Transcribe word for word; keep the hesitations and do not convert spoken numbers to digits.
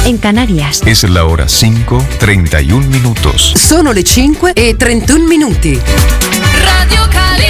en Canarias. Es la hora cinco, treinta y un minutos. Sono le cinque e trentuno minuti. Radio Cali.